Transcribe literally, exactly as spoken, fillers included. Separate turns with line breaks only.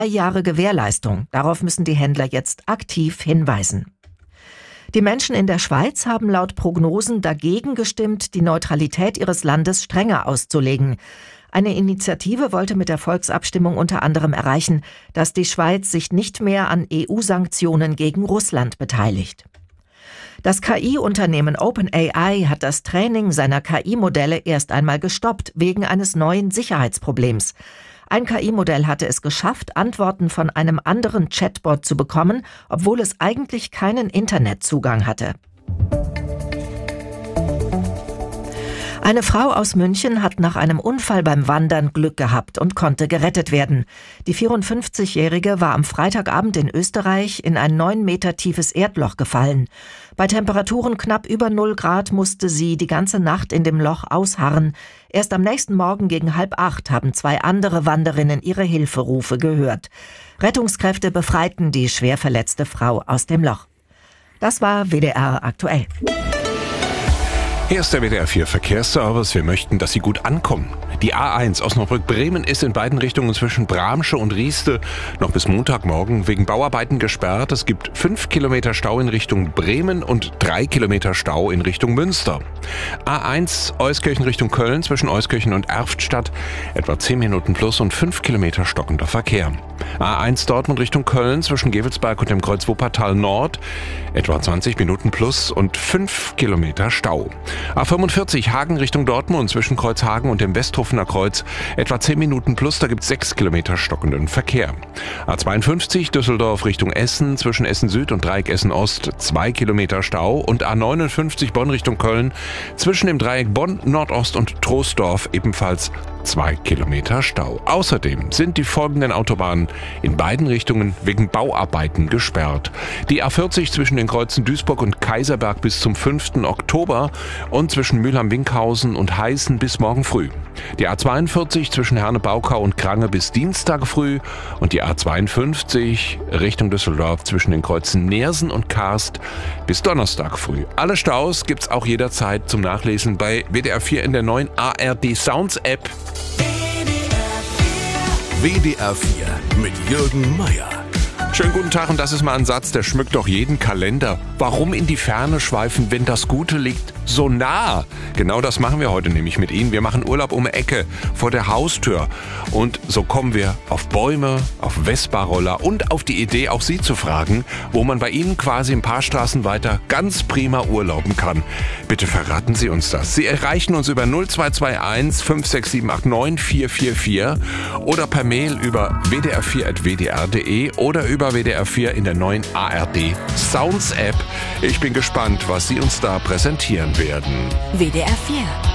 Jahre Gewährleistung. Darauf müssen die Händler jetzt aktiv hinweisen. Die Menschen in der Schweiz haben laut Prognosen dagegen gestimmt, die Neutralität ihres Landes strenger auszulegen. Eine Initiative wollte mit der Volksabstimmung unter anderem erreichen, dass die Schweiz sich nicht mehr an E U-Sanktionen gegen Russland beteiligt. Das K I-Unternehmen OpenAI hat das Training seiner K I-Modelle erst einmal gestoppt, wegen eines neuen Sicherheitsproblems. Ein K I-Modell hatte es geschafft, Antworten von einem anderen Chatbot zu bekommen, obwohl es eigentlich keinen Internetzugang hatte. Eine Frau aus München hat nach einem Unfall beim Wandern Glück gehabt und konnte gerettet werden. Die vierundfünfzigjährige war am Freitagabend in Österreich in ein neun Meter tiefes Erdloch gefallen. Bei Temperaturen knapp über null Grad musste sie die ganze Nacht in dem Loch ausharren. Erst am nächsten Morgen gegen halb acht haben zwei andere Wanderinnen ihre Hilferufe gehört. Rettungskräfte befreiten die schwer verletzte Frau aus dem Loch. Das war W D R aktuell.
Hier ist der W D R vier Verkehrsservice. Wir möchten, dass Sie gut ankommen. Die A eins Osnabrück-Bremen ist in beiden Richtungen zwischen Bramsche und Rieste noch bis Montagmorgen wegen Bauarbeiten gesperrt. Es gibt fünf Kilometer Stau in Richtung Bremen und drei Kilometer Stau in Richtung Münster. A eins Euskirchen Richtung Köln zwischen Euskirchen und Erftstadt etwa zehn Minuten plus und fünf Kilometer stockender Verkehr. A eins Dortmund Richtung Köln zwischen Gevelsberg und dem Kreuz Wuppertal Nord etwa zwanzig Minuten plus und fünf Kilometer Stau. A fünfundvierzig Hagen Richtung Dortmund zwischen Kreuzhagen und dem Westhofener Kreuz etwa zehn Minuten plus, da gibt es sechs Kilometer stockenden Verkehr. A zweiundfünfzig Düsseldorf Richtung Essen zwischen Essen Süd und Dreieck Essen Ost zwei Kilometer Stau und A neunundfünfzig Bonn Richtung Köln zwischen dem Dreieck Bonn Nordost und Troisdorf ebenfalls zwei Kilometer Stau. Außerdem sind die folgenden Autobahnen in beiden Richtungen wegen Bauarbeiten gesperrt. Die A vierzig zwischen den Kreuzen Duisburg und Kaiserberg bis zum fünften Oktober und zwischen Mülheim-Winkhausen und Heißen bis morgen früh. Die A zweiundvierzig zwischen Herne-Baukau und Krange bis Dienstag früh und die A zweiundfünfzig Richtung Düsseldorf zwischen den Kreuzen Neersen und Karst bis Donnerstag früh. Alle Staus gibt's auch jederzeit zum Nachlesen bei W D R vier in der neuen A R D Sounds App.
W D R vier mit Jürgen Meier.
Schönen guten Tag und das ist mal ein Satz, der schmückt doch jeden Kalender. Warum in die Ferne schweifen, wenn das Gute liegt so nah? Genau das machen wir heute nämlich mit Ihnen. Wir machen Urlaub um die Ecke, vor der Haustür. Und so kommen wir auf Bäume, auf Vespa-Roller und auf die Idee, auch Sie zu fragen, wo man bei Ihnen quasi ein paar Straßen weiter ganz prima urlauben kann. Bitte verraten Sie uns das. Sie erreichen uns über null zwei zwei eins fünf sechs sieben acht neun vier vier vier oder per Mail über w d r vier at w d r punkt d e oder über W D R vier in der neuen A R D Sounds App. Ich bin gespannt, was Sie uns da präsentieren werden.
W D R vier